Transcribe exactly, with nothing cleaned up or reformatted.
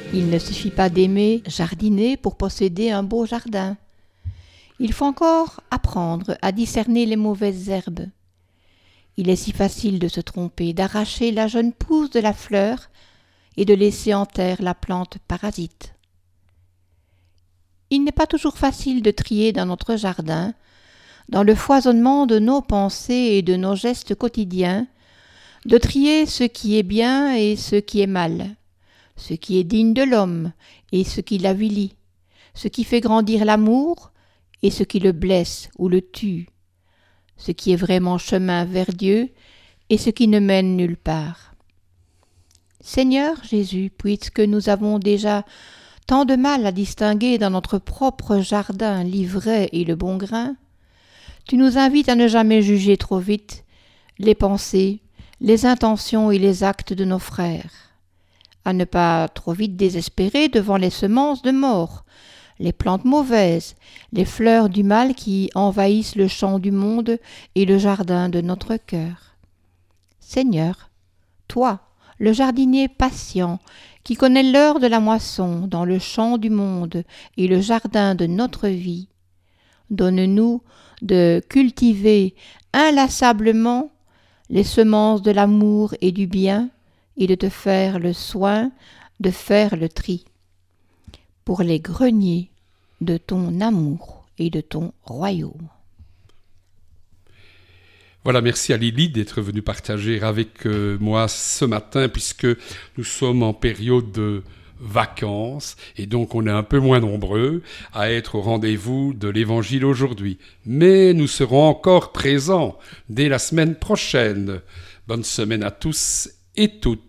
Il ne suffit pas d'aimer jardiner pour posséder un beau jardin. Il faut encore apprendre à discerner les mauvaises herbes. Il est si facile de se tromper, d'arracher la jeune pousse de la fleur et de laisser en terre la plante parasite. Il n'est pas toujours facile de trier dans notre jardin, dans le foisonnement de nos pensées et de nos gestes quotidiens, de trier ce qui est bien et ce qui est mal, ce qui est digne de l'homme et ce qui l'avilit, ce qui fait grandir l'amour et ce qui le blesse ou le tue, ce qui est vraiment chemin vers Dieu et ce qui ne mène nulle part. Seigneur Jésus, puisque nous avons déjà tant de mal à distinguer dans notre propre jardin l'ivraie et le bon grain, tu nous invites à ne jamais juger trop vite les pensées, les intentions et les actes de nos frères, à ne pas trop vite désespérer devant les semences de mort, les plantes mauvaises, les fleurs du mal qui envahissent le champ du monde et le jardin de notre cœur. Seigneur, toi, le jardinier patient, qui connaît l'heure de la moisson dans le champ du monde et le jardin de notre vie, donne-nous de cultiver inlassablement les semences de l'amour et du bien et de te faire le soin de faire le tri pour les greniers de ton amour et de ton royaume. Voilà, merci à Lily d'être venue partager avec euh, moi ce matin, puisque nous sommes en période de vacances et donc on est un peu moins nombreux à être au rendez-vous de l'Évangile aujourd'hui. Mais nous serons encore présents dès la semaine prochaine. Bonne semaine à tous et toutes.